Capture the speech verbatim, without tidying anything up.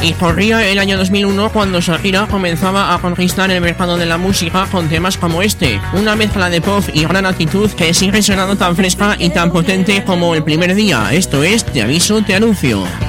Y corría el año dos mil uno cuando Shakira comenzaba a conquistar el mercado de la música con temas como este, una mezcla de pop y gran actitud que sigue sonando tan fresca y tan potente como el primer día. Esto es Te aviso, te anuncio.